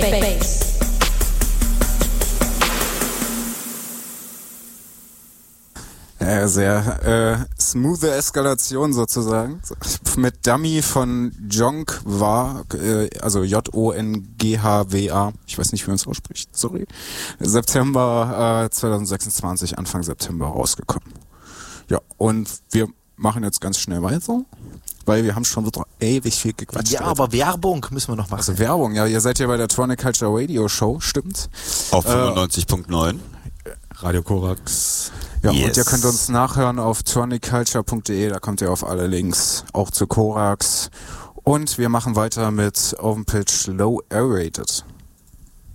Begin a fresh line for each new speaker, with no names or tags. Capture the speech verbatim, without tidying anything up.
Bass.
Ja, sehr äh, smooth Eskalation sozusagen. Mit Dummy von Jonk war, äh, also J O N G H W A, ich weiß nicht, wie man es ausspricht, sorry, September äh, zwanzig sechsundzwanzig, Anfang September rausgekommen. Ja, und wir machen jetzt ganz schnell weiter, weil wir haben schon wieder ewig viel gequatscht.
Ja, Alter. Aber Werbung müssen wir noch machen.
Also Werbung, ja, ihr seid ja bei der Tronic Culture Radio Show, stimmt?
Auf fünfundneunzig Komma neun.
Radio Korax. Ja, yes. Und ihr könnt uns nachhören auf tronic culture punkt de, da kommt ihr auf alle Links, auch zu Korax. Und wir machen weiter mit Open Pitch Low Aerated.